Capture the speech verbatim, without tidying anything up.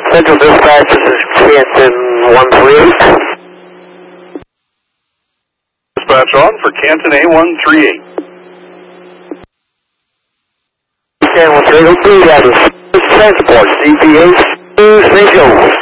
Central Dispatch, this is Canton one three eight. Dispatch on for Canton A one three eight. Canton one three eight, okay, that is transport, C P A, Saint Joe's.